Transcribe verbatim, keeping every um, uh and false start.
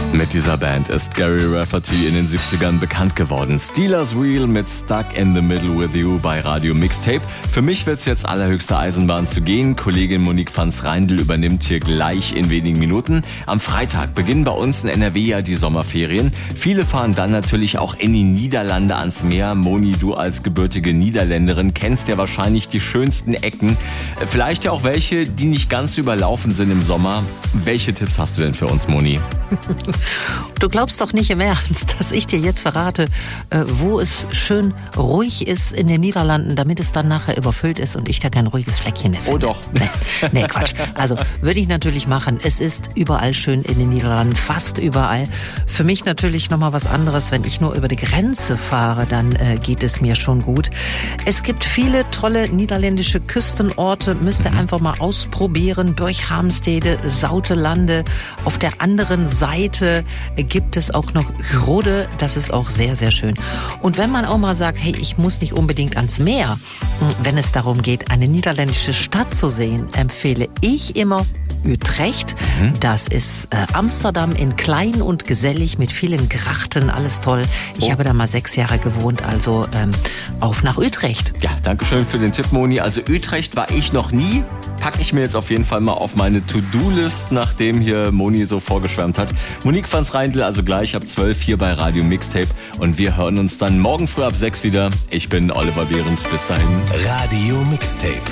Mit dieser Band ist Gary Rafferty in den siebzigern bekannt geworden. Steelers Wheel mit Stuck in the Middle with You bei Radio Mixtape. Für mich wird's jetzt allerhöchste Eisenbahn zu gehen. Kollegin Monique Franz-Reindl übernimmt hier gleich in wenigen Minuten. Am Freitag beginnen bei uns in N R W ja die Sommerferien. Viele fahren dann natürlich auch in die Niederlande ans Meer. Moni, du als gebürtige Niederländerin kennst ja wahrscheinlich die schönsten Ecken. Vielleicht ja auch welche, die nicht ganz überlaufen sind im Sommer. Welche Tipps hast du denn für uns, Moni? Du glaubst doch nicht im Ernst, dass ich dir jetzt verrate, wo es schön ruhig ist in den Niederlanden, damit es dann nachher überfüllt ist und ich da kein ruhiges Fleckchen mehr finde. Oh doch. Nee, nee, Quatsch. Also würde ich natürlich machen. Es ist überall schön in den Niederlanden, fast überall. Für mich natürlich nochmal was anderes. Wenn ich nur über die Grenze fahre, dann äh, geht es mir schon gut. Es gibt viele tolle niederländische Küstenorte. Müsst ihr einfach mal ausprobieren. Burghamstede, Sautelande. Auf der anderen Seite gibt es auch noch Grode. Das ist auch sehr, sehr schön. Und wenn man auch mal sagt, hey, ich muss nicht unbedingt ans Meer, wenn es darum geht, eine niederländische Stadt zu sehen, empfehle ich immer Utrecht. Mhm. Das ist äh, Amsterdam in klein und gesellig mit vielen Grachten, alles toll. Ich oh. habe da mal sechs Jahre gewohnt, also ähm, auf nach Utrecht. Ja, danke schön für den Tipp, Moni. Also Utrecht war ich noch nie. Packe ich mir jetzt auf jeden Fall mal auf meine To-Do-List, nachdem hier Moni so vorgeschwärmt hat. Monique Franz-Reindl, also gleich ab zwölf hier bei Radio Mixtape. Und wir hören uns dann morgen früh ab sechs wieder. Ich bin Oliver Behrens. Bis dahin. Radio Mixtape.